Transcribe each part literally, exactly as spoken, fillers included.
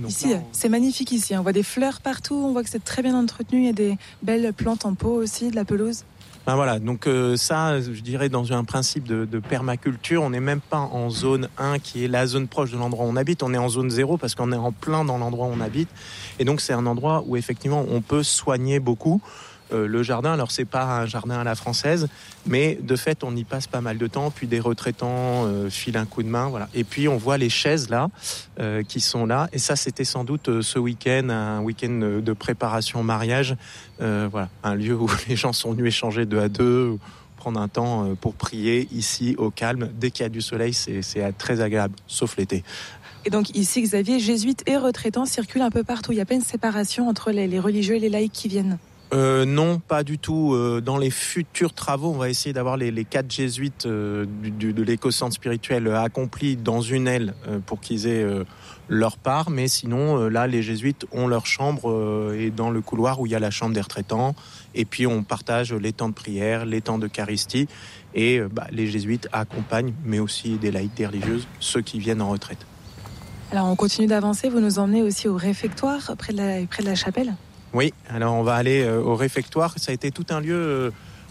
Donc ici, là, on... c'est magnifique ici. On voit des fleurs partout, on voit que c'est très bien entretenu. Il y a des belles plantes en pot aussi, de la pelouse. Ben voilà, donc euh, ça, je dirais, dans un principe de, de permaculture, on n'est même pas en zone un qui est la zone proche de l'endroit où on habite, on est en zone zéro parce qu'on est en plein dans l'endroit où on habite. Et donc c'est un endroit où effectivement on peut soigner beaucoup euh, le jardin. Alors c'est pas un jardin à la française, mais de fait on y passe pas mal de temps, puis des retraitants euh, filent un coup de main, voilà. Et puis on voit les chaises là, euh, qui sont là, et ça c'était sans doute euh, ce week-end, un week-end de préparation au mariage. Euh, voilà, un lieu où les gens sont venus échanger deux à deux, prendre un temps pour prier ici au calme. Dès qu'il y a du soleil, c'est, c'est très agréable, sauf l'été. Et donc ici, Xavier, jésuites et retraitants circulent un peu partout. Il n'y a pas une séparation entre les, les religieux et les laïcs qui viennent? Euh, non, pas du tout. Euh, dans les futurs travaux, on va essayer d'avoir les, les quatre jésuites euh, du, du, de l'éco-centre spirituel euh, accomplis dans une aile euh, pour qu'ils aient euh, leur part. Mais sinon, euh, là, les jésuites ont leur chambre euh, et dans le couloir où il y a la chambre des retraitants. Et puis, on partage les temps de prière, les temps d'Eucharistie. Et euh, bah, les jésuites accompagnent, mais aussi des laïcs, des religieuses, ceux qui viennent en retraite. Alors, on continue d'avancer. Vous nous emmenez aussi au réfectoire, près de la, près de la chapelle? Oui, alors on va aller euh, au réfectoire. Ça a été tout un lieu euh,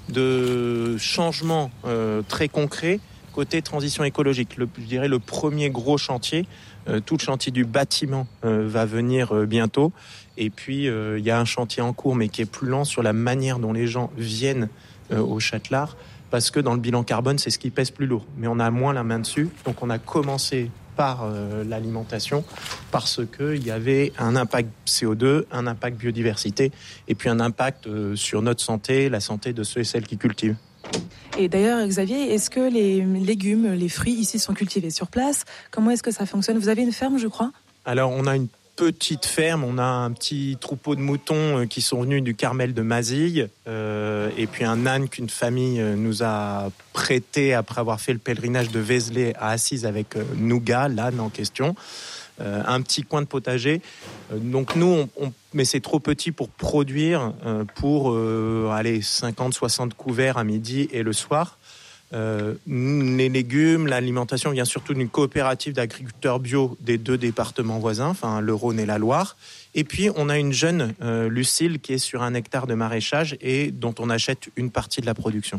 de changement euh, très concret côté transition écologique. Le, je dirais le premier gros chantier, euh, tout le chantier du bâtiment euh, va venir euh, bientôt. Et puis euh, il y a un chantier en cours, mais qui est plus lent sur la manière dont les gens viennent euh, au Châtelard, parce que dans le bilan carbone, c'est ce qui pèse plus lourd. Mais on a moins la main dessus, donc on a commencé par euh, l'alimentation, parce qu'il y avait un impact C O deux, un impact biodiversité, et puis un impact euh, sur notre santé, la santé de ceux et celles qui cultivent. Et d'ailleurs, Xavier, est-ce que les légumes, les fruits ici sont cultivés sur place? Comment est-ce que ça fonctionne? Vous avez une ferme, je crois? Alors, on a une petite ferme, on a un petit troupeau de moutons qui sont venus du Carmel de Mazille, euh, et puis un âne qu'une famille nous a prêté après avoir fait le pèlerinage de Vézelay à Assise avec euh, Nougat, l'âne en question. Euh, un petit coin de potager. Euh, donc nous, on, on, mais c'est trop petit pour produire euh, pour euh, aller cinquante soixante couverts à midi et le soir. Euh, les légumes, l'alimentation vient surtout d'une coopérative d'agriculteurs bio des deux départements voisins, enfin le Rhône et la Loire. Et puis on a une jeune euh, Lucille qui est sur un hectare de maraîchage et dont on achète une partie de la production.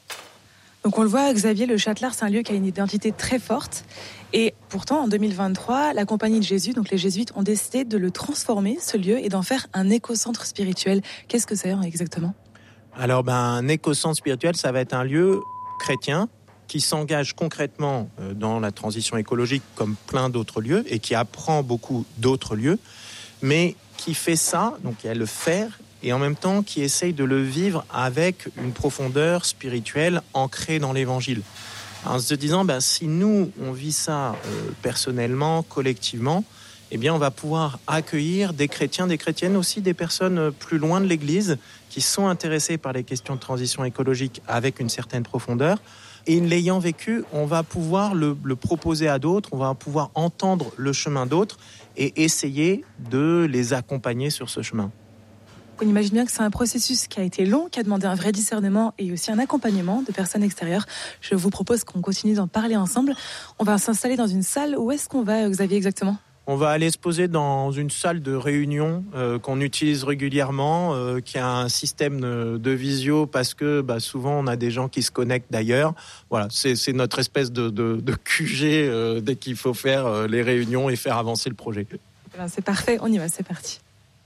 Donc on le voit, Xavier, le Châtelard, c'est un lieu qui a une identité très forte. Et pourtant, en deux mille vingt-trois, la Compagnie de Jésus, donc les jésuites, ont décidé de le transformer, ce lieu, et d'en faire un éco-centre spirituel. Qu'est-ce que c'est exactement? Alors, ben, un éco-centre spirituel, ça va être un lieu chrétien qui s'engage concrètement dans la transition écologique comme plein d'autres lieux et qui apprend beaucoup d'autres lieux, mais qui fait ça, donc il y a le faire, et en même temps qui essaye de le vivre avec une profondeur spirituelle ancrée dans l'évangile. En se disant, ben, si nous, on vit ça euh, personnellement, collectivement, eh bien, on va pouvoir accueillir des chrétiens, des chrétiennes aussi, des personnes plus loin de l'Église qui sont intéressées par les questions de transition écologique avec une certaine profondeur. Et l'ayant vécu, on va pouvoir le, le proposer à d'autres, on va pouvoir entendre le chemin d'autres et essayer de les accompagner sur ce chemin. On imagine bien que c'est un processus qui a été long, qui a demandé un vrai discernement et aussi un accompagnement de personnes extérieures. Je vous propose qu'on continue d'en parler ensemble. On va s'installer dans une salle. Où est-ce qu'on va, Xavier, exactement ? On va aller se poser dans une salle de réunion euh, qu'on utilise régulièrement, euh, qui a un système de, de visio parce que bah, souvent on a des gens qui se connectent d'ailleurs. Voilà, c'est, c'est notre espèce de, de, de Q G euh, dès qu'il faut faire euh, les réunions et faire avancer le projet. Ben, c'est parfait, on y va, c'est parti.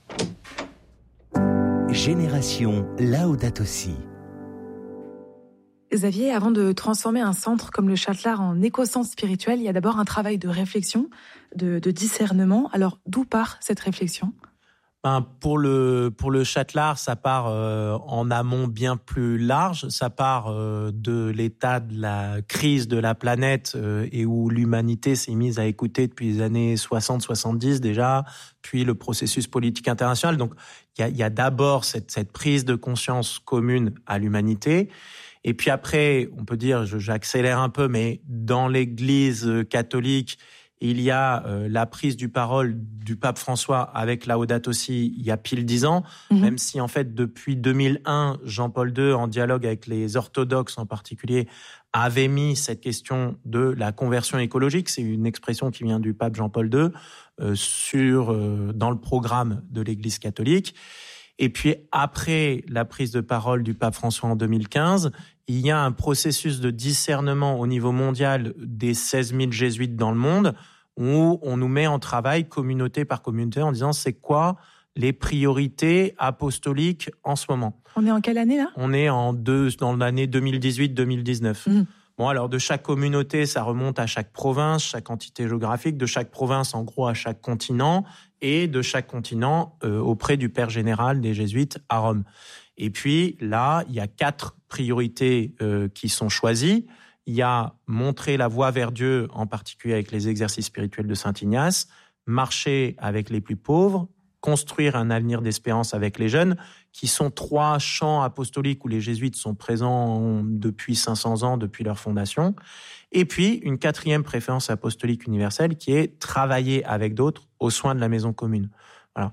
Génération Laudato Si. Xavier, avant de transformer un centre comme le Châtelard en éco-centre spirituel, il y a d'abord un travail de réflexion, de, de discernement. Alors, d'où part cette réflexion ? Ben, pour le pour le Châtelard, ça part euh, en amont bien plus large. Ça part euh, de l'état de la crise de la planète euh, et où l'humanité s'est mise à écouter depuis les années soixante soixante-dix déjà, puis le processus politique international. Donc, il y a, il y a d'abord cette, cette prise de conscience commune à l'humanité. Et puis après, on peut dire, je, j'accélère un peu, mais dans l'Église catholique, il y a euh, la prise du parole du pape François avec Laudato Si il y a pile dix ans, mmh. Même si en fait depuis deux mille un, Jean-Paul deux, en dialogue avec les orthodoxes en particulier, avait mis cette question de la conversion écologique. C'est une expression qui vient du pape Jean-Paul deux. euh, sur, euh, dans le programme de l'Église catholique. Et puis, après la prise de parole du pape François en deux mille quinze, il y a un processus de discernement au niveau mondial des seize mille jésuites dans le monde où on nous met en travail communauté par communauté en disant c'est quoi les priorités apostoliques en ce moment. On est en quelle année là ? On est en deux, dans l'année deux mille dix-huit deux mille dix-neuf. Mmh. Bon, alors de chaque communauté, ça remonte à chaque province, chaque entité géographique, de chaque province, en gros, à chaque continent, et de chaque continent euh, auprès du Père général des Jésuites à Rome. Et puis là, il y a quatre priorités euh, qui sont choisies. Il y a montrer la voie vers Dieu, en particulier avec les exercices spirituels de Saint Ignace, marcher avec les plus pauvres, construire un avenir d'espérance avec les jeunes, qui sont trois champs apostoliques où les jésuites sont présents depuis cinq cents ans, depuis leur fondation. Et puis, une quatrième préférence apostolique universelle qui est travailler avec d'autres aux soins de la maison commune. Alors,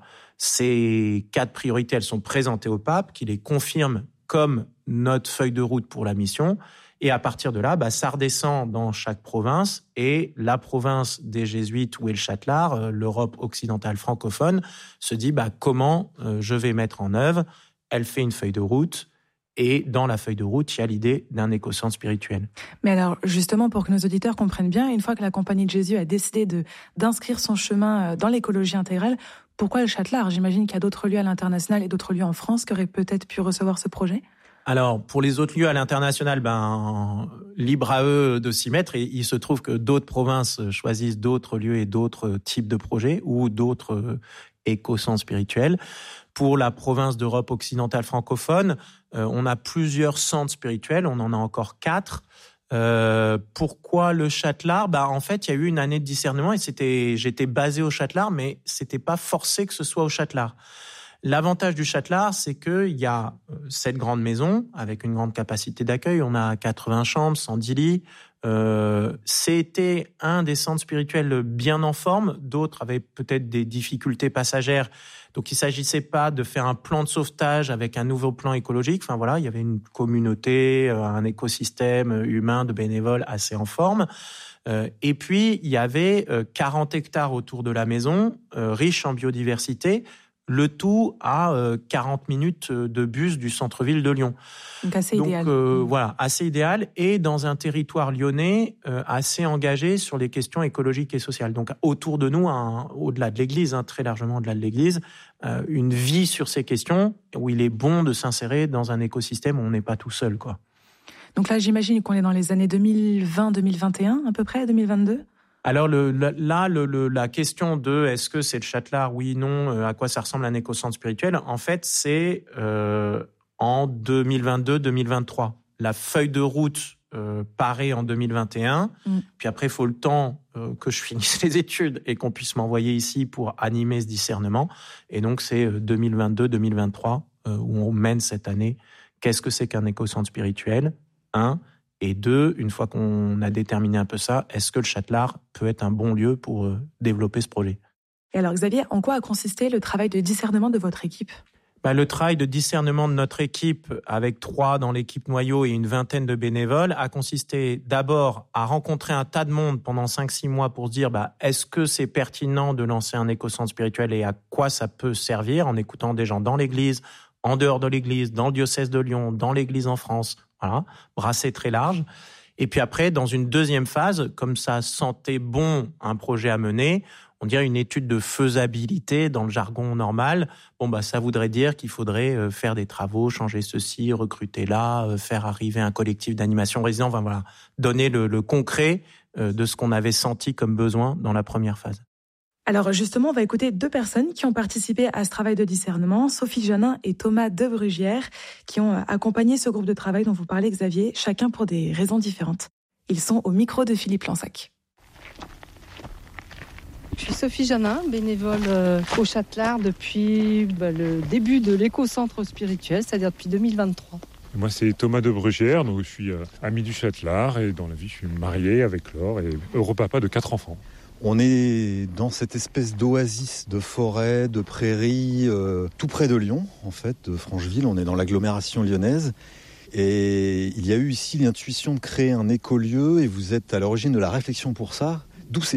ces quatre priorités, elles sont présentées au pape, qui les confirme comme notre feuille de route pour la mission. Et à partir de là, bah, ça redescend dans chaque province. Et la province des Jésuites, où est le Châtelard, euh, l'Europe occidentale francophone, se dit bah, comment euh, je vais mettre en œuvre. Elle fait une feuille de route. Et dans la feuille de route, il y a l'idée d'un éco-centre spirituel. Mais alors, justement, pour que nos auditeurs comprennent bien, une fois que la Compagnie de Jésus a décidé de, d'inscrire son chemin dans l'écologie intégrale, pourquoi le Châtelard ? J'imagine qu'il y a d'autres lieux à l'international et d'autres lieux en France qui auraient peut-être pu recevoir ce projet ? Alors, pour les autres lieux à l'international, ben, libre à eux de s'y mettre. Et il se trouve que d'autres provinces choisissent d'autres lieux et d'autres types de projets ou d'autres éco-centres spirituels. Pour la province d'Europe occidentale francophone, euh, on a plusieurs centres spirituels. On en a encore quatre. Euh, pourquoi le Châtelard ? Bah, en fait, il y a eu une année de discernement et c'était, j'étais basé au Châtelard, mais c'était pas forcé que ce soit au Châtelard. L'avantage du Châtelard, c'est qu'il y a cette grande maison avec une grande capacité d'accueil. On a quatre-vingts chambres, cent dix lits. Euh, c'était un des centres spirituels bien en forme. D'autres avaient peut-être des difficultés passagères. Donc, il ne s'agissait pas de faire un plan de sauvetage avec un nouveau plan écologique. Enfin, voilà, il y avait une communauté, un écosystème humain de bénévoles assez en forme. Euh, et puis, il y avait quarante hectares autour de la maison, euh, riches en biodiversité. Le tout à euh, quarante minutes de bus du centre-ville de Lyon. Donc assez Donc, idéal. Euh, voilà, assez idéal et dans un territoire lyonnais euh, assez engagé sur les questions écologiques et sociales. Donc autour de nous, hein, au-delà de l'église, hein, très largement au-delà de l'église, euh, une vie sur ces questions où il est bon de s'insérer dans un écosystème où on n'est pas tout seul, quoi. Donc là, j'imagine qu'on est dans les années deux mille vingt deux mille vingt et un, à peu près, deux mille vingt-deux. Alors le, là, le, le, la question de est-ce que c'est le Châtelard, oui, non, euh, à quoi ça ressemble un éco-centre spirituel, en fait, c'est euh, en deux mille vingt-deux deux mille vingt-trois. La feuille de route euh, paraît en deux mille vingt et un, mm. Puis après, il faut le temps euh, que je finisse les études et qu'on puisse m'envoyer ici pour animer ce discernement. Et donc, c'est deux mille vingt-deux deux mille vingt-trois euh, où on mène cette année. Qu'est-ce que c'est qu'un éco-centre spirituel ? Un. Et deux, une fois qu'on a déterminé un peu ça, est-ce que le Châtelard peut être un bon lieu pour euh, développer ce projet ? Et alors Xavier, en quoi a consisté le travail de discernement de votre équipe ? Bah, le travail de discernement de notre équipe, avec trois dans l'équipe noyau et une vingtaine de bénévoles, a consisté d'abord à rencontrer un tas de monde pendant cinq six mois pour se dire bah, est-ce que c'est pertinent de lancer un éco-centre spirituel et à quoi ça peut servir, en écoutant des gens dans l'église, en dehors de l'église, dans le diocèse de Lyon, dans l'église en France. Voilà, brassé très large. Et puis après, dans une deuxième phase, comme ça sentait bon un projet à mener, on dirait une étude de faisabilité dans le jargon normal. Bon, bah, ça voudrait dire qu'il faudrait faire des travaux, changer ceci, recruter là, faire arriver un collectif d'animation résident. Enfin, voilà, donner le, le concret de ce qu'on avait senti comme besoin dans la première phase. Alors justement, on va écouter deux personnes qui ont participé à ce travail de discernement, Sophie Janin et Thomas de Brugière, qui ont accompagné ce groupe de travail dont vous parlez, Xavier, chacun pour des raisons différentes. Ils sont au micro de Philippe Lansac. Je suis Sophie Janin, bénévole au Châtelard depuis bah, le début de l'éco-centre spirituel, c'est-à-dire depuis deux mille vingt-trois. Moi, c'est Thomas de Brugière, donc je suis euh, ami du Châtelard et dans la vie, je suis marié avec Laure et heureux papa de quatre enfants. On est dans cette espèce d'oasis de forêt, de prairies, euh, tout près de Lyon, en fait, de Francheville. On est dans l'agglomération lyonnaise. Et il y a eu ici l'intuition de créer un écolieu et vous êtes à l'origine de la réflexion pour ça. D'où c'est venu ?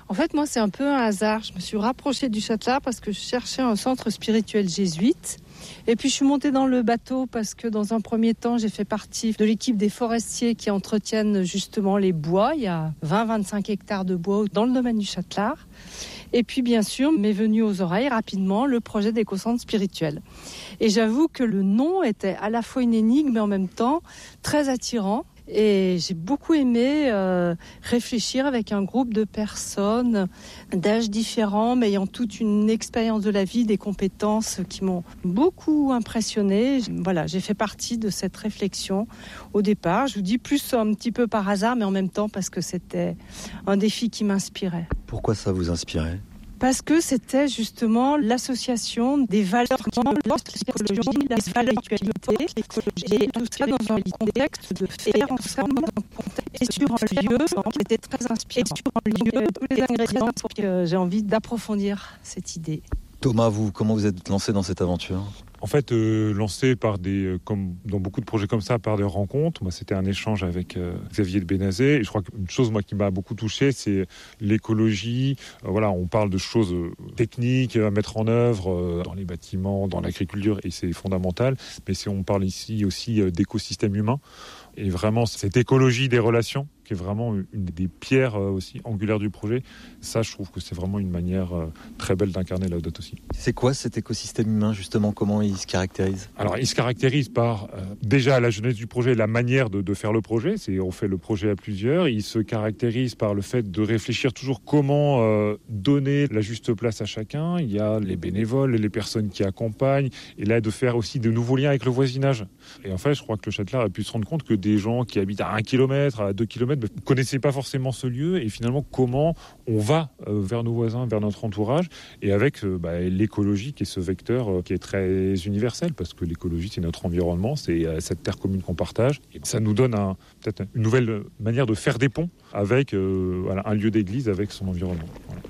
En fait, moi, c'est un peu un hasard. Je me suis rapprochée du Châtelard parce que je cherchais un centre spirituel jésuite. Et puis, je suis montée dans le bateau parce que dans un premier temps, j'ai fait partie de l'équipe des forestiers qui entretiennent justement les bois. Il y a vingt à vingt-cinq hectares de bois dans le domaine du Châtelard. Et puis, bien sûr, m'est venu aux oreilles rapidement le projet d'éco-centre spirituel. Et j'avoue que le nom était à la fois une énigme, mais en même temps très attirant. Et j'ai beaucoup aimé euh, réfléchir avec un groupe de personnes d'âges différents, mais ayant toute une expérience de la vie, des compétences qui m'ont beaucoup impressionnée. Voilà, j'ai fait partie de cette réflexion au départ. Je vous dis plus un petit peu par hasard, mais en même temps parce que c'était un défi qui m'inspirait. Pourquoi ça vous inspirait ? Parce que c'était justement l'association des valeurs de la psychologie, la spiritualité, et tout ça dans un contexte de faire ensemble et sur un lieu qui était très inspirant. Sur un lieu, tous les ingrédients pour que j'ai envie d'approfondir cette idée. Thomas, vous, comment vous êtes lancé dans cette aventure ? En fait, euh, lancé par des, euh, comme dans beaucoup de projets comme ça, par des rencontres. Moi, c'était un échange avec euh, Xavier de Bénazet. Et je crois qu'une chose, moi, qui m'a beaucoup touché, c'est l'écologie. Euh, voilà, on parle de choses euh, techniques à mettre en œuvre euh, dans les bâtiments, dans l'agriculture, et c'est fondamental. Mais c'est, on parle ici aussi euh, d'écosystème humain. Et vraiment, cette écologie des relations, qui est vraiment une des pierres aussi angulaires du projet, ça, je trouve que c'est vraiment une manière très belle d'incarner Laudato Si. C'est quoi cet écosystème humain, justement ? Comment il se caractérise ? Alors, il se caractérise par, euh, déjà, la jeunesse du projet, la manière de, de faire le projet. C'est, on fait le projet à plusieurs. Il se caractérise par le fait de réfléchir toujours comment euh, donner la juste place à chacun. Il y a les bénévoles, les personnes qui accompagnent, et là, de faire aussi de nouveaux liens avec le voisinage. Et en fait, je crois que le Châtelard a pu se rendre compte que des gens qui habitent à un kilomètre, à deux kilomètres, ne connaissaient pas forcément ce lieu, et finalement comment on va euh, vers nos voisins, vers notre entourage, et avec euh, bah, l'écologie qui est ce vecteur euh, qui est très universel, parce que l'écologie c'est notre environnement, c'est euh, cette terre commune qu'on partage, et ça nous donne un, peut-être une nouvelle manière de faire des ponts avec euh, voilà, un lieu d'église, avec son environnement. Voilà.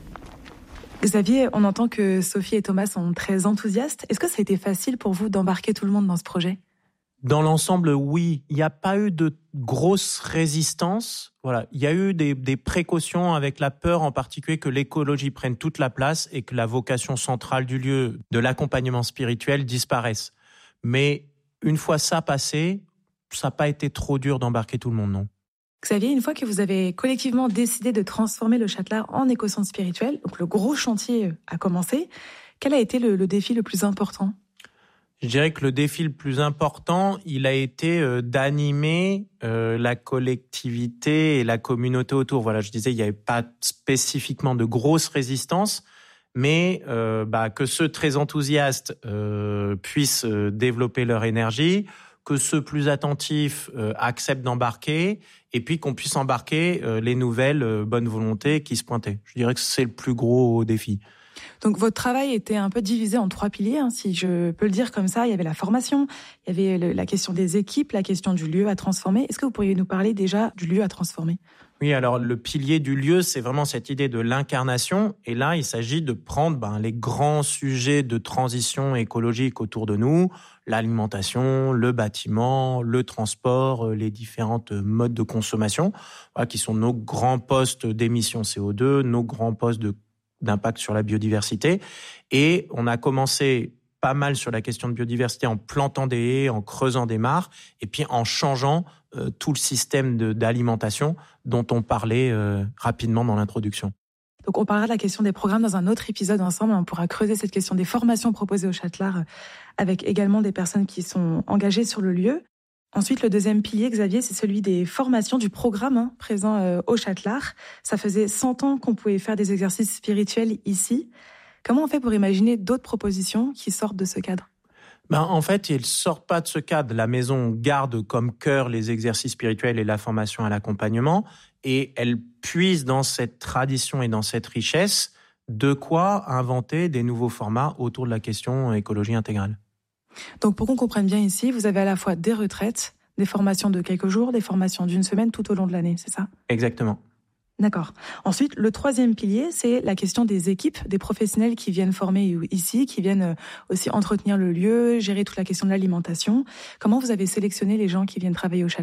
Xavier, on entend que Sophie et Thomas sont très enthousiastes. Est-ce que ça a été facile pour vous d'embarquer tout le monde dans ce projet ? Dans l'ensemble, oui. Il n'y a pas eu de grosse résistance. Voilà. Il y a eu des, des précautions avec la peur en particulier que l'écologie prenne toute la place et que la vocation centrale du lieu de l'accompagnement spirituel disparaisse. Mais une fois ça passé, ça n'a pas été trop dur d'embarquer tout le monde, non. Xavier, une fois que vous avez collectivement décidé de transformer le Châtelard en éco-centre spirituel, donc le gros chantier a commencé, quel a été le, le défi le plus important ? Je dirais que le défi le plus important, il a été euh, d'animer euh, la collectivité et la communauté autour. Voilà, je disais, il n'y avait pas spécifiquement de grosse résistance, mais euh, bah, que ceux très enthousiastes euh, puissent euh, développer leur énergie, que ceux plus attentifs euh, acceptent d'embarquer, et puis qu'on puisse embarquer euh, les nouvelles euh, bonnes volontés qui se pointaient. Je dirais que c'est le plus gros défi. Donc votre travail était un peu divisé en trois piliers, hein, si je peux le dire comme ça. Il y avait la formation, il y avait le, la question des équipes, la question du lieu à transformer. Est-ce que vous pourriez nous parler déjà du lieu à transformer ? Oui, alors le pilier du lieu, c'est vraiment cette idée de l'incarnation. Et là, il s'agit de prendre ben, les grands sujets de transition écologique autour de nous, l'alimentation, le bâtiment, le transport, les différentes modes de consommation, voilà, qui sont nos grands postes d'émissions C O deux, nos grands postes de d'impact sur la biodiversité. Et on a commencé pas mal sur la question de biodiversité en plantant des haies, en creusant des mares, et puis en changeant euh, tout le système de, d'alimentation dont on parlait euh, rapidement dans l'introduction. Donc on parlera de la question des programmes dans un autre épisode ensemble. On pourra creuser cette question des formations proposées au Châtelard avec également des personnes qui sont engagées sur le lieu. Ensuite, le deuxième pilier, Xavier, c'est celui des formations du programme hein, présent euh, au Châtelard. Ça faisait cent ans qu'on pouvait faire des exercices spirituels ici. Comment on fait pour imaginer d'autres propositions qui sortent de ce cadre ? Ben, en fait, ils ne sortent pas de ce cadre. La maison garde comme cœur les exercices spirituels et la formation à l'accompagnement, et elle puise dans cette tradition et dans cette richesse de quoi inventer des nouveaux formats autour de la question écologie intégrale. Donc pour qu'on comprenne bien ici, vous avez à la fois des retraites, des formations de quelques jours, des formations d'une semaine tout au long de l'année, c'est ça ? Exactement. D'accord. Ensuite, le troisième pilier, c'est la question des équipes, des professionnels qui viennent former ici, qui viennent aussi entretenir le lieu, gérer toute la question de l'alimentation. Comment vous avez sélectionné les gens qui viennent travailler au Châtelard ?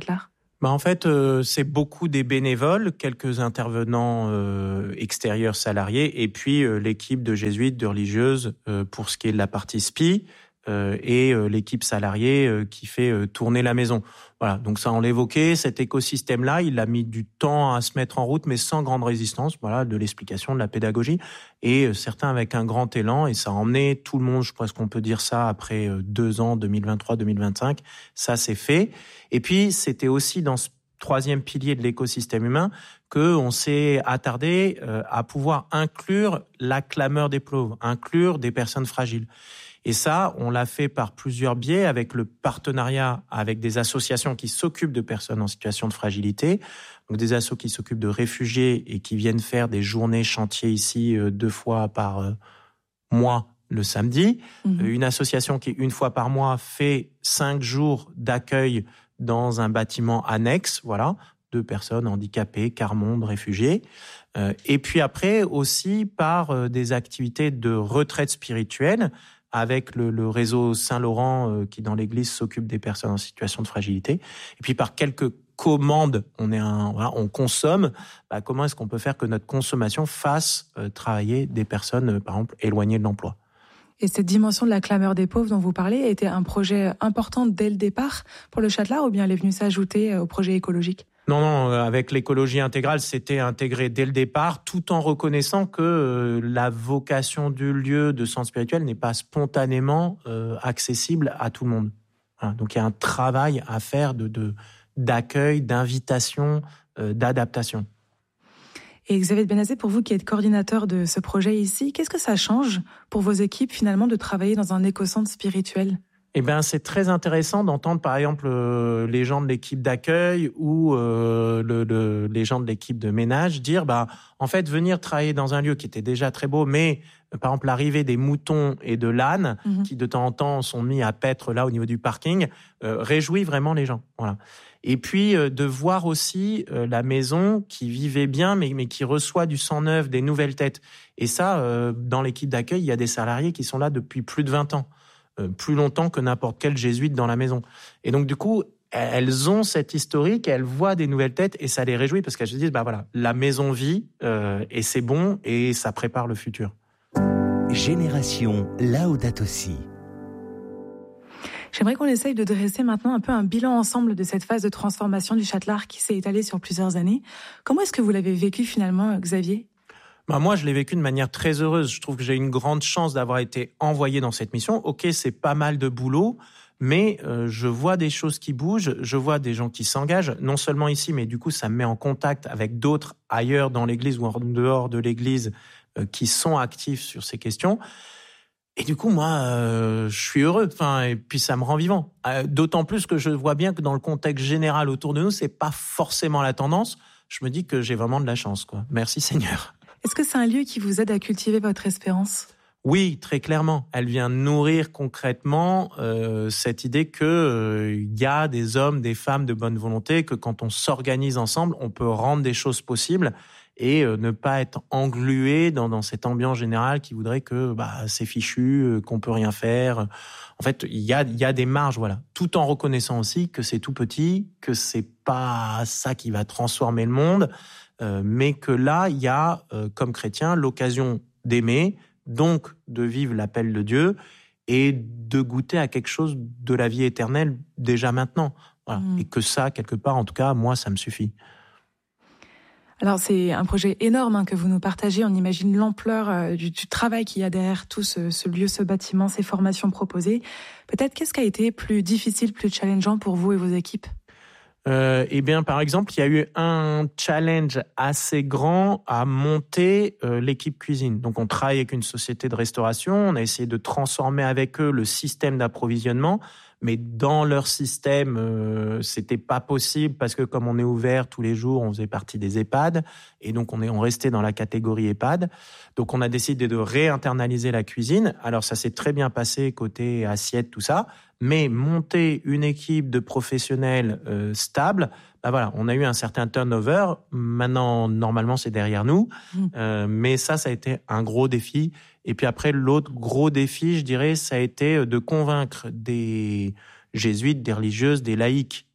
Bah en fait, euh, c'est beaucoup des bénévoles, quelques intervenants euh, extérieurs salariés, et puis euh, l'équipe de jésuites, de religieuses euh, pour ce qui est de la partie S P I, euh, et euh, l'équipe salariée euh, qui fait euh, tourner la maison. Voilà, donc ça on l'évoquait, cet écosystème-là, il a mis du temps à se mettre en route, mais sans grande résistance, voilà, de l'explication, de la pédagogie, et euh, certains avec un grand élan, et ça a emmené tout le monde, je pense qu'on peut dire ça, après euh, deux ans, deux mille vingt-trois deux mille vingt-cinq, ça c'est fait. Et puis, c'était aussi dans ce troisième pilier de l'écosystème humain qu'on s'est attardé euh, à pouvoir inclure la clameur des pauvres, inclure des personnes fragiles. Et ça, on l'a fait par plusieurs biais, avec le partenariat avec des associations qui s'occupent de personnes en situation de fragilité, donc des assos qui s'occupent de réfugiés et qui viennent faire des journées chantiers ici euh, deux fois par euh, mois, le samedi. Mmh. Une association qui, une fois par mois, fait cinq jours d'accueil dans un bâtiment annexe, voilà, de personnes handicapées, quart-monde, réfugiés. Euh, et puis après, aussi par euh, des activités de retraite spirituelle, avec le, le réseau Saint-Laurent euh, qui, dans l'église, s'occupe des personnes en situation de fragilité. Et puis par quelques commandes, on, est un, voilà, on consomme. Bah, comment est-ce qu'on peut faire que notre consommation fasse euh, travailler des personnes, euh, par exemple, éloignées de l'emploi ? Et cette dimension de la clameur des pauvres dont vous parlez a été un projet important dès le départ pour le Châtelard, ou bien elle est venue s'ajouter au projet écologique ? Non, non, avec l'écologie intégrale, c'était intégré dès le départ, tout en reconnaissant que la vocation du lieu de centre spirituel n'est pas spontanément euh, accessible à tout le monde. Voilà, donc il y a un travail à faire de, de, d'accueil, d'invitation, euh, d'adaptation. Et Xavier de Benazet, pour vous qui êtes coordinateur de ce projet ici, qu'est-ce que ça change pour vos équipes finalement de travailler dans un éco-centre spirituel ? Eh bien, c'est très intéressant d'entendre par exemple euh, les gens de l'équipe d'accueil ou euh, le, le, les gens de l'équipe de ménage dire, bah, en fait, venir travailler dans un lieu qui était déjà très beau, mais euh, par exemple l'arrivée des moutons et de l'âne, mmh. qui de temps en temps sont mis à paître là au niveau du parking, euh, réjouit vraiment les gens. Voilà. Et puis euh, de voir aussi euh, la maison qui vivait bien, mais, mais qui reçoit du sang neuf, des nouvelles têtes. Et ça, euh, dans l'équipe d'accueil, il y a des salariés qui sont là depuis plus de vingt ans. Euh, plus longtemps que n'importe quel jésuite dans la maison. Et donc, du coup, elles ont cette historique, elles voient des nouvelles têtes et ça les réjouit parce qu'elles se disent, bah voilà, la maison vit euh, et c'est bon et ça prépare le futur. Génération Laudato Si. J'aimerais qu'on essaye de dresser maintenant un peu un bilan ensemble de cette phase de transformation du Châtelard qui s'est étalée sur plusieurs années. Comment est-ce que vous l'avez vécu finalement, Xavier ? Bah moi, je l'ai vécu de manière très heureuse. Je trouve que j'ai une grande chance d'avoir été envoyé dans cette mission. Ok, c'est pas mal de boulot, mais euh, je vois des choses qui bougent, je vois des gens qui s'engagent, non seulement ici, mais du coup, ça me met en contact avec d'autres ailleurs dans l'Église ou en dehors de l'Église euh, qui sont actifs sur ces questions. Et du coup, moi, euh, je suis heureux. Enfin, et puis ça me rend vivant. Euh, d'autant plus que je vois bien que dans le contexte général autour de nous, c'est pas forcément la tendance. Je me dis que j'ai vraiment de la chance, quoi. Merci Seigneur. Est-ce que c'est un lieu qui vous aide à cultiver votre espérance ? Oui, très clairement. Elle vient nourrir concrètement euh, cette idée que euh, y a des hommes, des femmes de bonne volonté, que quand on s'organise ensemble, on peut rendre des choses possibles et euh, ne pas être englué dans, dans cette ambiance générale qui voudrait que bah, c'est fichu, euh, qu'on peut rien faire. En fait, il y a, y a des marges, voilà. Tout en reconnaissant aussi que c'est tout petit, que c'est pas ça qui va transformer le monde. Euh, mais que là, il y a, euh, comme chrétien, l'occasion d'aimer, donc de vivre l'appel de Dieu et de goûter à quelque chose de la vie éternelle déjà maintenant. Voilà. Mmh. Et que ça, quelque part, en tout cas, moi, ça me suffit. Alors, c'est un projet énorme hein, que vous nous partagez. On imagine l'ampleur euh, du, du travail qu'il y a derrière tout ce, ce lieu, ce bâtiment, ces formations proposées. Peut-être, qu'est-ce qui a été plus difficile, plus challengeant pour vous et vos équipes ? Euh, eh bien, par exemple, il y a eu un challenge assez grand à monter euh, l'équipe cuisine. Donc, on travaille avec une société de restauration. On a essayé de transformer avec eux le système d'approvisionnement. Mais dans leur système, euh, c'était pas possible parce que comme on est ouvert tous les jours, on faisait partie des EHPAD et donc on est on restait dans la catégorie EHPAD. Donc on a décidé de réinternaliser la cuisine. Alors ça s'est très bien passé côté assiette tout ça, mais monter une équipe de professionnels euh, stables, bah voilà, on a eu un certain turnover. Maintenant normalement c'est derrière nous, mmh. euh, mais ça ça a été un gros défi. Et puis après, l'autre gros défi, je dirais, ça a été de convaincre des jésuites, des religieuses, des laïcs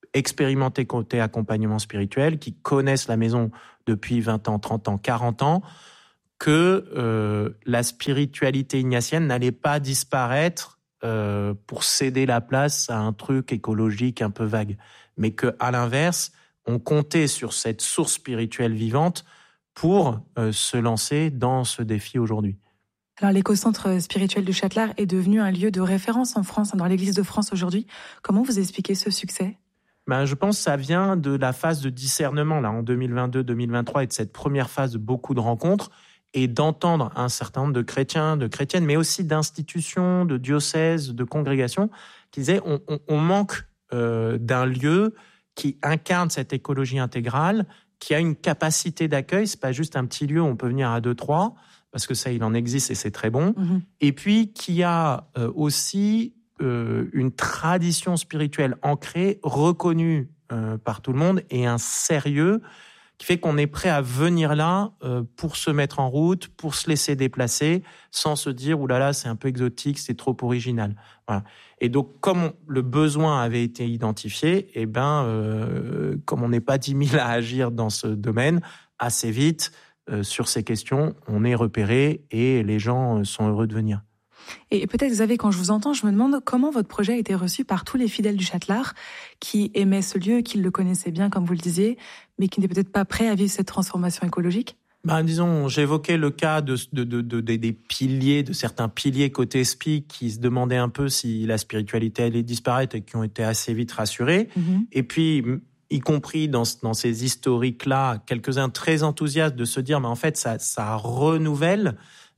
expérimentés côté accompagnement spirituel, qui connaissent la maison depuis vingt ans, trente ans, quarante ans, que euh, la spiritualité ignatienne n'allait pas disparaître euh, pour céder la place à un truc écologique un peu vague, mais qu'à l'inverse, on comptait sur cette source spirituelle vivante pour euh, se lancer dans ce défi aujourd'hui. Alors, l'éco-centre spirituel du Châtelard est devenu un lieu de référence en France, dans l'Église de France aujourd'hui. Comment vous expliquez ce succès ? Ben, je pense que ça vient de la phase de discernement là, en deux mille vingt-deux deux mille vingt-trois et de cette première phase de beaucoup de rencontres et d'entendre un certain nombre de chrétiens, de chrétiennes, mais aussi d'institutions, de diocèses, de congrégations qui disaient on, on, on manque euh, d'un lieu qui incarne cette écologie intégrale, qui a une capacité d'accueil. C'est pas juste un petit lieu où on peut venir à deux, trois, parce que ça, il en existe et c'est très bon. Mmh. Et puis, qui a euh, aussi euh, une tradition spirituelle ancrée, reconnue euh, par tout le monde, et un sérieux qui fait qu'on est prêt à venir là euh, pour se mettre en route, pour se laisser déplacer, sans se dire « oulala, là là, c'est un peu exotique, c'est trop original ». Voilà. Et donc, comme on, le besoin avait été identifié, eh ben, euh, comme on n'est pas dix mille à agir dans ce domaine, assez vite, euh, sur ces questions, on est repéré et les gens sont heureux de venir. Et peut-être, Xavier, quand je vous entends, je me demande comment votre projet a été reçu par tous les fidèles du Châtelard qui aimaient ce lieu, qui le connaissaient bien, comme vous le disiez, mais qui n'étaient peut-être pas prêts à vivre cette transformation écologique. Ben, disons, j'évoquais le cas de, de, de, de, de, des piliers, de certains piliers côté S P I qui se demandaient un peu si la spiritualité allait disparaître et qui ont été assez vite rassurés. Mmh. Et puis, y compris dans, dans ces historiques-là, quelques-uns très enthousiastes de se dire, mais en fait, ça, ça renouvelle.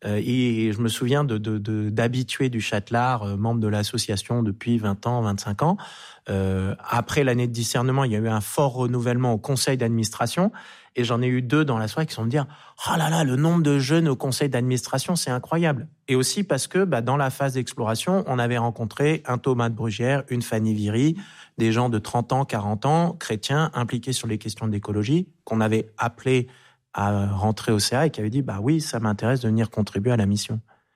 Et je me souviens de, de, de, d'habitués du Châtelard, membres de l'association depuis vingt ans, vingt-cinq ans. Euh, après l'année de discernement, il y a eu un fort renouvellement au conseil d'administration. Et j'en ai eu deux dans la soirée qui sont me dire « Oh là là, le nombre de jeunes au conseil d'administration, c'est incroyable !» Et aussi parce que bah, dans la phase d'exploration, on avait rencontré un Thomas de Brugière, une Fanny Viry, des gens de trente ans, quarante ans, chrétiens, impliqués sur les questions d'écologie, qu'on avait appelés à rentrer au C A et qui avait dit bah oui, ça m'intéresse de venir contribuer à la mission.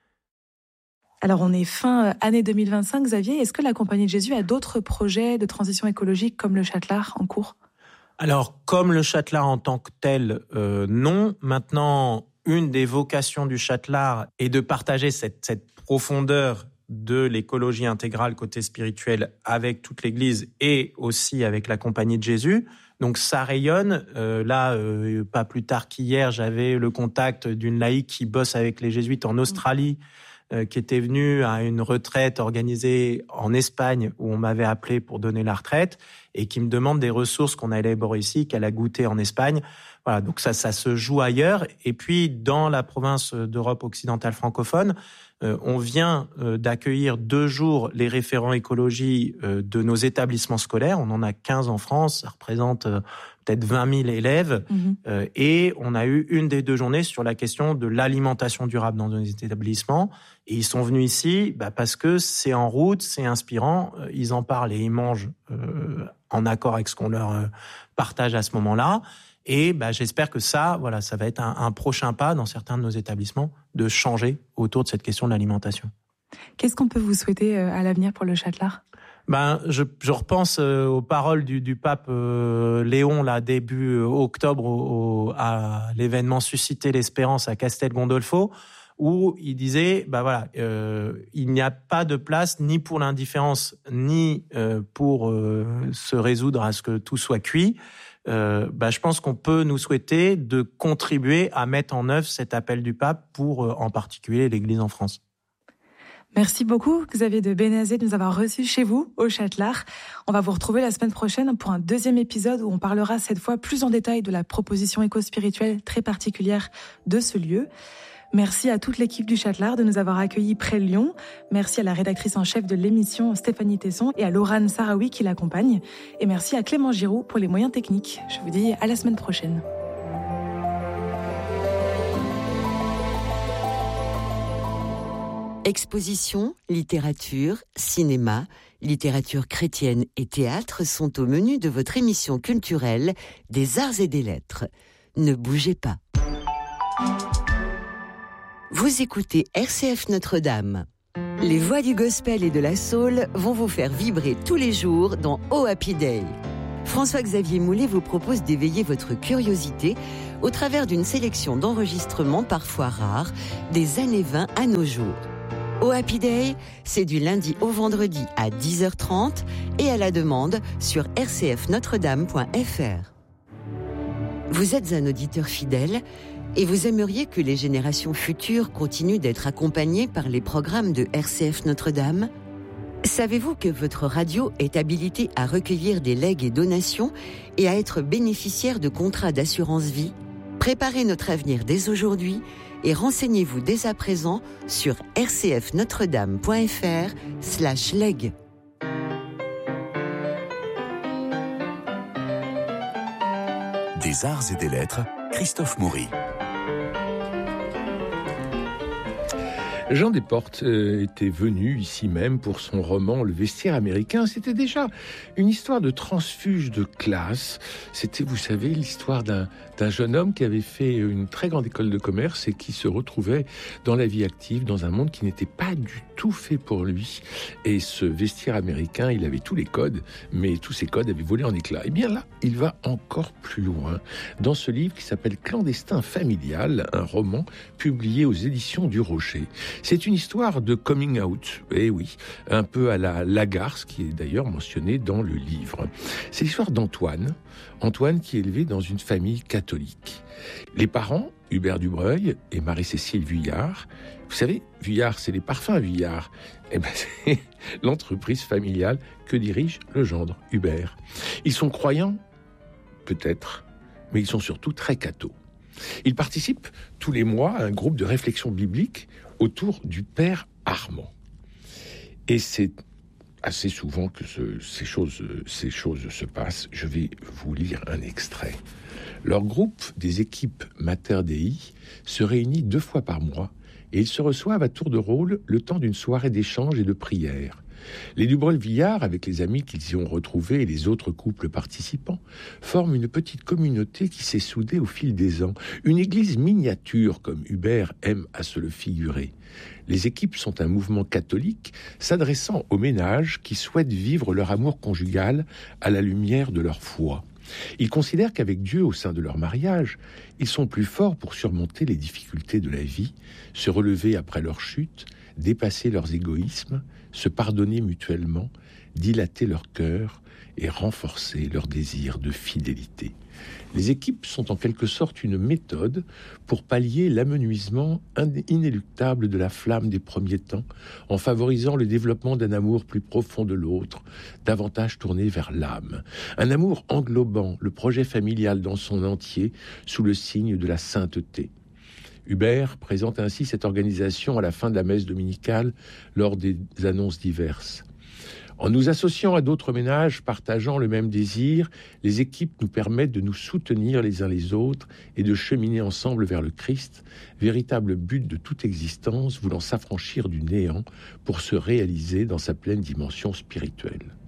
Alors on est fin année deux mille vingt-cinq, Xavier. Est-ce que la Compagnie de Jésus a d'autres projets de transition écologique comme le Châtelard en cours ? Alors comme le Châtelard en tant que tel, euh, non. Maintenant, une des vocations du Châtelard est de partager cette, cette profondeur de l'écologie intégrale côté spirituel avec toute l'Église et aussi avec la Compagnie de Jésus. Donc ça rayonne. Euh, là, euh, pas plus tard qu'hier, j'avais le contact d'une laïque qui bosse avec les jésuites en Australie, euh, qui était venue à une retraite organisée en Espagne où on m'avait appelé pour donner la retraite et qui me demande des ressources qu'on a élaborées ici, qu'elle a goûtées en Espagne. Voilà, donc ça, ça se joue ailleurs. Et puis dans la province d'Europe occidentale francophone, Euh, on vient euh, d'accueillir deux jours les référents écologie euh, de nos établissements scolaires. On en a quinze en France, ça représente euh, peut-être vingt mille élèves. Mmh. Euh, et on a eu une des deux journées sur la question de l'alimentation durable dans nos établissements. Et ils sont venus ici bah, parce que c'est en route, c'est inspirant. Euh, ils en parlent et ils mangent euh, en accord avec ce qu'on leur euh, partage à ce moment-là. Et bah, j'espère que ça, voilà, ça va être un, un prochain pas dans certains de nos établissements de changer autour de cette question de l'alimentation. Qu'est-ce qu'on peut vous souhaiter à l'avenir pour le Châtelard ? Ben, je, je repense euh, aux paroles du, du pape euh, Léon, là, début euh, octobre, au, au, à l'événement Susciter l'espérance à Castel Gandolfo, où il disait, bah voilà, euh, il n'y a pas de place ni pour l'indifférence, ni euh, pour euh, se résoudre à ce que tout soit cuit. Euh, bah, je pense qu'on peut nous souhaiter de contribuer à mettre en œuvre cet appel du pape pour, euh, en particulier, l'Église en France. Merci beaucoup, Xavier de Bénazet, de nous avoir reçus chez vous, au Châtelard. On va vous retrouver la semaine prochaine pour un deuxième épisode où on parlera cette fois plus en détail de la proposition éco-spirituelle très particulière de ce lieu. Merci à toute l'équipe du Châtelard de nous avoir accueillis près de Lyon. Merci à la rédactrice en chef de l'émission, Stéphanie Tesson, et à Laurane Sarawi qui l'accompagne. Et merci à Clément Giroux pour les moyens techniques. Je vous dis à la semaine prochaine. Exposition, littérature, cinéma, littérature chrétienne et théâtre sont au menu de votre émission culturelle des Arts et des Lettres. Ne bougez pas. Vous écoutez R C F Notre-Dame. Les voix du gospel et de la soul vont vous faire vibrer tous les jours dans Oh Happy Day. François-Xavier Moulet vous propose d'éveiller votre curiosité au travers d'une sélection d'enregistrements parfois rares des années vingt à nos jours. Au Happy Day, c'est du lundi au vendredi à dix heures trente et à la demande sur r c f notre dame point f r. Vous êtes un auditeur fidèle et vous aimeriez que les générations futures continuent d'être accompagnées par les programmes de R C F Notre-Dame ? Savez-vous que votre radio est habilitée à recueillir des legs et donations et à être bénéficiaire de contrats d'assurance vie ? Préparez notre avenir dès aujourd'hui et renseignez-vous dès à présent sur r c f notre dame point f r slash leg. Des arts et des lettres, Christophe Maury. Jean Desportes euh, était venu ici même pour son roman Le Vestiaire américain. C'était déjà une histoire de transfuge de classe. C'était, vous savez, l'histoire d'un, d'un jeune homme qui avait fait une très grande école de commerce et qui se retrouvait dans la vie active, dans un monde qui n'était pas du tout fait pour lui. Et ce vestiaire américain, il avait tous les codes, mais tous ces codes avaient volé en éclats. Et bien là, il va encore plus loin dans ce livre qui s'appelle Clandestin familial, un roman publié aux éditions du Rocher. C'est une histoire de coming out, eh oui, un peu à la Lagarce, qui est d'ailleurs mentionné dans le livre. C'est l'histoire d'Antoine, Antoine qui est élevé dans une famille catholique. Les parents, Hubert Dubreuil et Marie-Cécile Vuillard, vous savez, Vuillard, c'est les parfums Vuillard. Eh ben, c'est l'entreprise familiale que dirige le gendre, Hubert. Ils sont croyants, peut-être, mais ils sont surtout très cathos. Ils participent tous les mois à un groupe de réflexion biblique autour du Père Armand. Et c'est assez souvent que ce, ces, choses, ces choses se passent. Je vais vous lire un extrait. Leur groupe des équipes Mater Dei se réunit deux fois par mois et ils se reçoivent à tour de rôle le temps d'une soirée d'échange et de prière. Les Dubreuil-Vuillard, avec les amis qu'ils y ont retrouvés et les autres couples participants, forment une petite communauté qui s'est soudée au fil des ans. Une église miniature, comme Hubert aime à se le figurer. Les équipes sont un mouvement catholique s'adressant aux ménages qui souhaitent vivre leur amour conjugal à la lumière de leur foi. Ils considèrent qu'avec Dieu au sein de leur mariage, ils sont plus forts pour surmonter les difficultés de la vie, se relever après leur chute, dépasser leurs égoïsmes, se pardonner mutuellement, dilater leur cœur et renforcer leur désir de fidélité. Les équipes sont en quelque sorte une méthode pour pallier l'amenuisement inéluctable de la flamme des premiers temps, en favorisant le développement d'un amour plus profond de l'autre, davantage tourné vers l'âme. Un amour englobant le projet familial dans son entier, sous le signe de la sainteté. Hubert présente ainsi cette organisation à la fin de la messe dominicale lors des annonces diverses. En nous associant à d'autres ménages partageant le même désir, les équipes nous permettent de nous soutenir les uns les autres et de cheminer ensemble vers le Christ, véritable but de toute existence voulant s'affranchir du néant pour se réaliser dans sa pleine dimension spirituelle.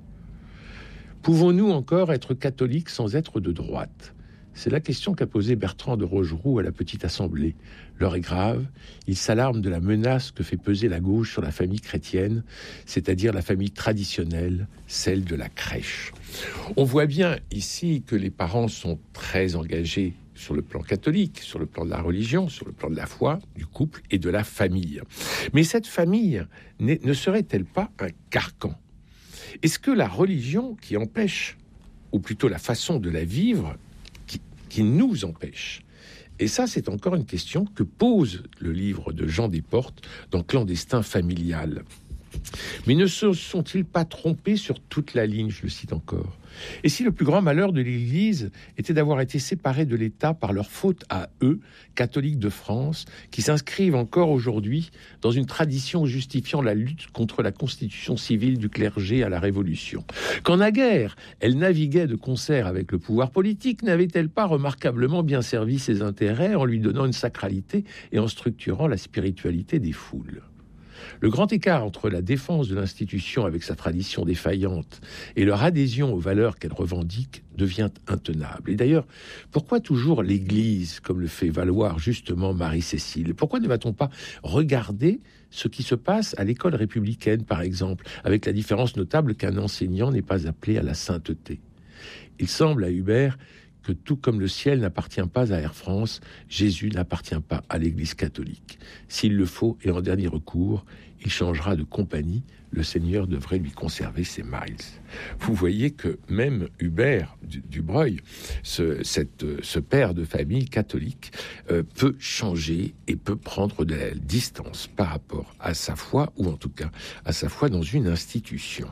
Pouvons-nous encore être catholiques sans être de droite ? C'est la question qu'a posée Bertrand de Rocheroux à la Petite Assemblée. L'heure est grave, il s'alarme de la menace que fait peser la gauche sur la famille chrétienne, c'est-à-dire la famille traditionnelle, celle de la crèche. On voit bien ici que les parents sont très engagés sur le plan catholique, sur le plan de la religion, sur le plan de la foi, du couple et de la famille. Mais cette famille ne serait-elle pas un carcan ? Est-ce que la religion qui empêche, ou plutôt la façon de la vivre, qui nous empêche. Et ça, c'est encore une question que pose le livre de Jean Desportes dans Clandestin familial. Mais ne se sont-ils pas trompés sur toute la ligne, je le cite encore. Et si le plus grand malheur de l'Église était d'avoir été séparée de l'État par leur faute à eux, catholiques de France, qui s'inscrivent encore aujourd'hui dans une tradition justifiant la lutte contre la constitution civile du clergé à la Révolution. Quand naguère, elle naviguait de concert avec le pouvoir politique, n'avait-elle pas remarquablement bien servi ses intérêts en lui donnant une sacralité et en structurant la spiritualité des foules ? Le grand écart entre la défense de l'institution avec sa tradition défaillante et leur adhésion aux valeurs qu'elle revendique devient intenable. Et d'ailleurs, pourquoi toujours l'Église, comme le fait valoir justement Marie-Cécile ? Pourquoi ne va-t-on pas regarder ce qui se passe à l'école républicaine, par exemple, avec la différence notable qu'un enseignant n'est pas appelé à la sainteté ? Il semble à Hubert que tout comme le ciel n'appartient pas à Air France, Jésus n'appartient pas à l'Église catholique. S'il le faut, et en dernier recours, il changera de compagnie. Le Seigneur devrait lui conserver ses miles. Vous voyez que même Hubert Dubreuil, ce, cette, ce père de famille catholique, euh, peut changer et peut prendre de la distance par rapport à sa foi, ou en tout cas à sa foi dans une institution.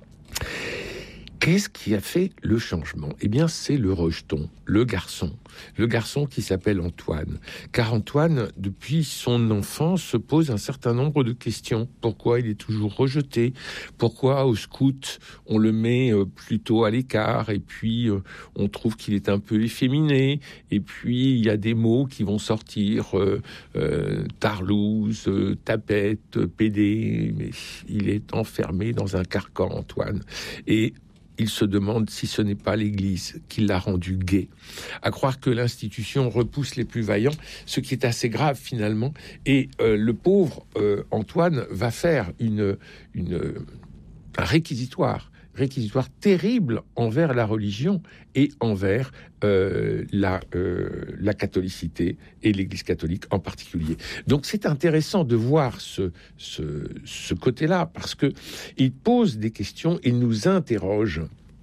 Qu'est-ce qui a fait le changement ? Eh bien, c'est le rejeton, le garçon. Le garçon qui s'appelle Antoine. Car Antoine, depuis son enfance, se pose un certain nombre de questions. Pourquoi il est toujours rejeté ? Pourquoi au scout, on le met plutôt à l'écart ? Et puis, on trouve qu'il est un peu efféminé. Et puis, il y a des mots qui vont sortir. Euh, euh, tarlouse, euh, tapette, pédé. Mais il est enfermé dans un carcan, Antoine. Et il se demande si ce n'est pas l'Église qui l'a rendu gai. À croire que l'institution repousse les plus vaillants, ce qui est assez grave finalement. Et euh, le pauvre euh, Antoine va faire une, une, un réquisitoire, réquisitoire terrible envers la religion et envers euh, la, euh, la catholicité et l'Église catholique en particulier. Donc c'est intéressant de voir ce, ce, ce côté-là parce que il pose des questions, il nous interroge.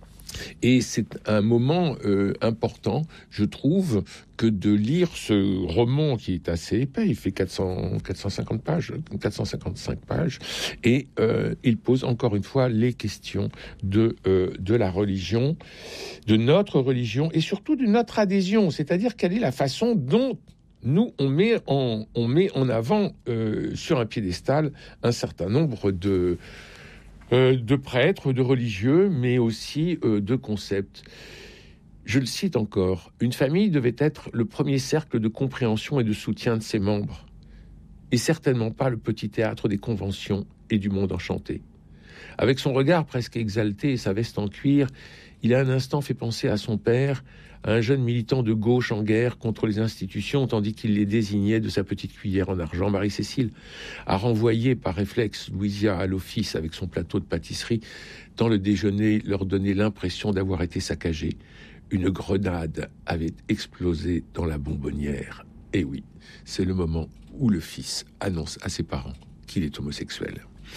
Et c'est un moment euh, important, je trouve, que de lire ce roman qui est assez épais. Il fait quatre cents, quatre cent cinquante pages, quatre cent cinquante-cinq pages, et euh, il pose encore une fois les questions de euh, de la religion, de notre religion, et surtout de notre adhésion. C'est-à-dire quelle est la façon dont nous on met en on met en avant euh, sur un piédestal un certain nombre de Euh, de prêtres, de religieux, mais aussi euh, de concepts. Je le cite encore, une famille devait être le premier cercle de compréhension et de soutien de ses membres, et certainement pas le petit théâtre des conventions et du monde enchanté. Avec son regard presque exalté et sa veste en cuir, il a un instant fait penser à son père, à un jeune militant de gauche en guerre contre les institutions, tandis qu'il les désignait de sa petite cuillère en argent. Marie-Cécile a renvoyé par réflexe Louisia à l'office avec son plateau de pâtisserie, tant le déjeuner leur donnait l'impression d'avoir été saccagé. Une grenade avait explosé dans la bonbonnière. Et oui, c'est le moment où le fils annonce à ses parents qu'il est homosexuel.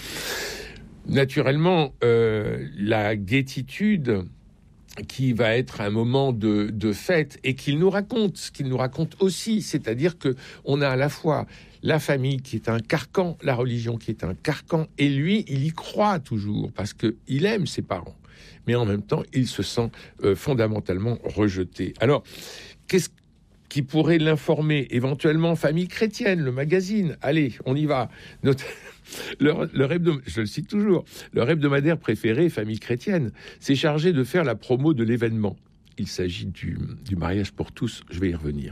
Naturellement, euh, la gaietude qui va être un moment de, de fête et qu'il nous raconte, ce qu'il nous raconte aussi, c'est-à-dire que on a à la fois la famille qui est un carcan, la religion qui est un carcan, et lui, il y croit toujours parce que il aime ses parents, mais en même temps, il se sent euh, fondamentalement rejeté. Alors, qu'est-ce qui pourrait l'informer ? Éventuellement, Famille chrétienne, le magazine. Allez, on y va. Notre... Leur, leur hebdom... Je le cite toujours. Leur hebdomadaire préféré, Famille chrétienne, s'est chargé de faire la promo de l'événement. Il s'agit du, du mariage pour tous. Je vais y revenir.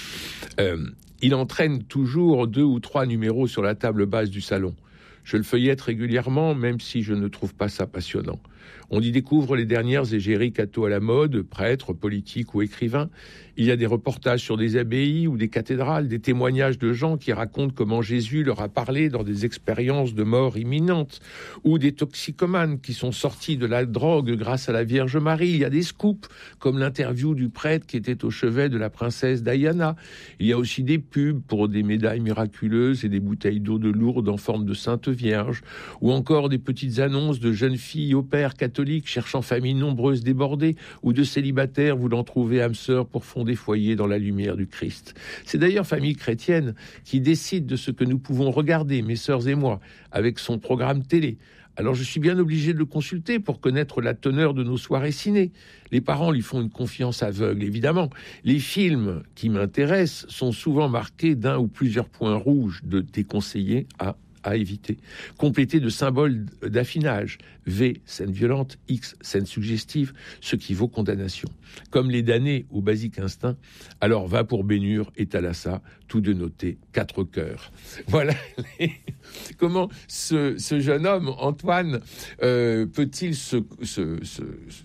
Euh, il entraîne toujours deux ou trois numéros sur la table basse du salon. Je le feuillette régulièrement, même si je ne trouve pas ça passionnant. On y découvre les dernières égéries catho à la mode, prêtres, politiques ou écrivains. Il y a des reportages sur des abbayes ou des cathédrales, des témoignages de gens qui racontent comment Jésus leur a parlé dans des expériences de mort imminente, ou des toxicomanes qui sont sortis de la drogue grâce à la Vierge Marie. Il y a des scoops, comme l'interview du prêtre qui était au chevet de la princesse Diana. Il y a aussi des pubs pour des médailles miraculeuses et des bouteilles d'eau de Lourdes en forme de Sainte Vierge, ou encore des petites annonces de jeunes filles au père catholiques cherchant familles nombreuses débordées, ou de célibataires voulant trouver âme sœur pour fonder foyer dans la lumière du Christ. C'est d'ailleurs Famille chrétienne qui décide de ce que nous pouvons regarder, mes sœurs et moi, avec son programme télé. Alors je suis bien obligé de le consulter pour connaître la teneur de nos soirées ciné. Les parents lui font une confiance aveugle, évidemment. Les films qui m'intéressent sont souvent marqués d'un ou plusieurs points rouges de déconseillés à à éviter, complété de symboles d'affinage. V, scène violente, X, scène suggestive, ce qui vaut condamnation. Comme les damnés au basique instinct, alors va pour Bénure et Thalassa, tous deux notés, quatre cœurs. Voilà les... comment ce, ce jeune homme, Antoine, euh, peut-il se, se, se,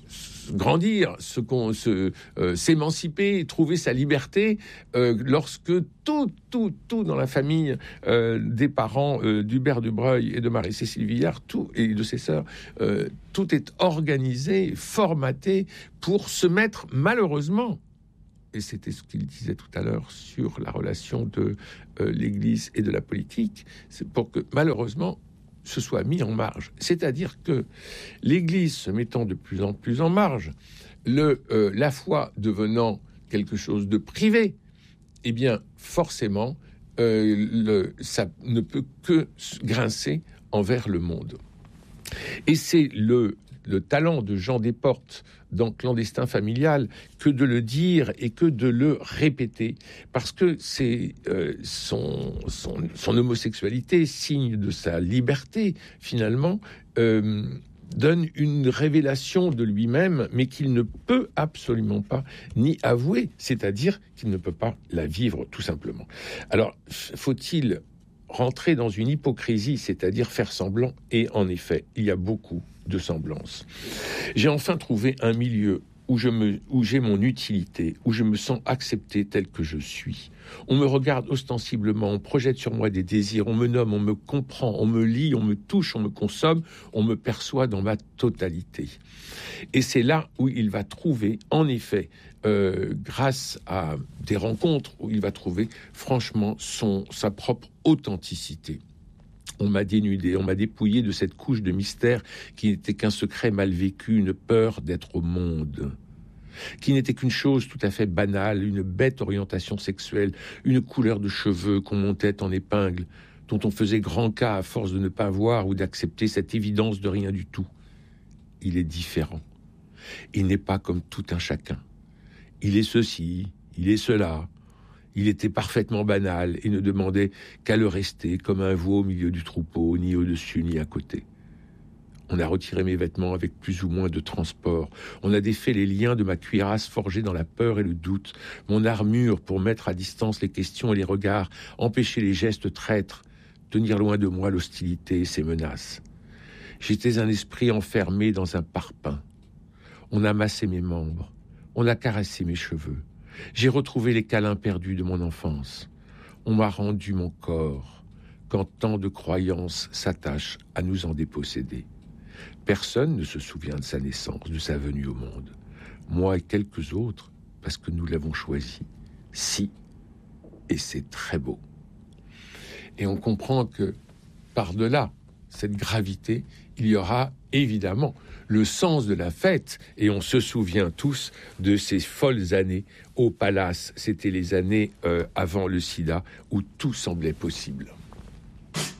grandir, se, se, euh, s'émanciper, trouver sa liberté euh, lorsque tout, tout, tout dans la famille euh, des parents euh, d'Hubert Dubreuil et de Marie-Cécile Villard, tout, et de ses sœurs, euh, tout est organisé, formaté pour se mettre malheureusement, et c'était ce qu'il disait tout à l'heure sur la relation de euh, l'Église et de la politique, c'est pour que malheureusement se soit mis en marge. C'est-à-dire que l'Église se mettant de plus en plus en marge, le, euh, la foi devenant quelque chose de privé, eh bien, forcément, euh, le, ça ne peut que grincer envers le monde. Et c'est le, le talent de Jean Desportes dans Clandestin familial que de le dire et que de le répéter, parce que c'est euh, son, son, son homosexualité, signe de sa liberté, finalement, euh, donne une révélation de lui-même, mais qu'il ne peut absolument pas ni avouer, c'est-à-dire qu'il ne peut pas la vivre, tout simplement. Alors, faut-il rentrer dans une hypocrisie, c'est-à-dire faire semblant? Et en effet, il y a beaucoup de semblances. J'ai enfin trouvé un milieu où, je me, où j'ai mon utilité, où je me sens accepté tel que je suis. On me regarde ostensiblement, on projette sur moi des désirs, on me nomme, on me comprend, on me lit, on me touche, on me consomme, on me perçoit dans ma totalité. Et c'est là où il va trouver, en effet, euh, grâce à des rencontres, où il va trouver franchement son, sa propre authenticité. On m'a dénudé, on m'a dépouillé de cette couche de mystère qui n'était qu'un secret mal vécu, une peur d'être au monde, qui n'était qu'une chose tout à fait banale, une bête orientation sexuelle, une couleur de cheveux qu'on montait en épingle, dont on faisait grand cas à force de ne pas voir ou d'accepter cette évidence de rien du tout. Il est différent. Il n'est pas comme tout un chacun. Il est ceci, il est cela. Il était parfaitement banal et ne demandait qu'à le rester comme un veau au milieu du troupeau, ni au-dessus ni à côté. On a retiré mes vêtements avec plus ou moins de transport. On a défait les liens de ma cuirasse forgée dans la peur et le doute, mon armure pour mettre à distance les questions et les regards, empêcher les gestes traîtres, tenir loin de moi l'hostilité et ses menaces. J'étais un esprit enfermé dans un parpaing. On a massé mes membres, on a caressé mes cheveux. J'ai retrouvé les câlins perdus de mon enfance. On m'a rendu mon corps, quand tant de croyances s'attachent à nous en déposséder. Personne ne se souvient de sa naissance, de sa venue au monde. Moi et quelques autres, parce que nous l'avons choisi. Si, et c'est très beau. Et on comprend que, par-delà cette gravité, il y aura évidemment le sens de la fête, et on se souvient tous de ces folles années au Palace. C'était les années euh, avant le sida, où tout semblait possible.